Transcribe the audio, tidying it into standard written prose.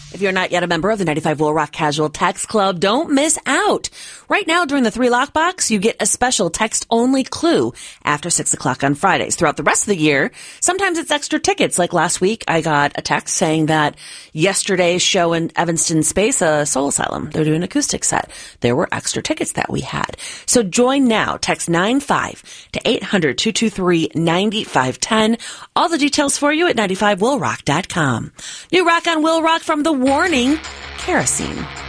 If you're not yet a member of the 95 Will Rock Casual Text Club, don't miss out. Right now, during the 3 Lockbox, you get a special text-only clue after 6 o'clock on Fridays. Throughout the rest of the year, sometimes it's extra tickets. Like last week, I got a text saying that yesterday's show in Evanston Space, Soul Asylum, they're doing an acoustic set. There were extra tickets that we had. So join now. Text 95 to 800-223-9510. All the details for you at 95willrock.com. New rock on Will Rock from The Warning, Kerosene.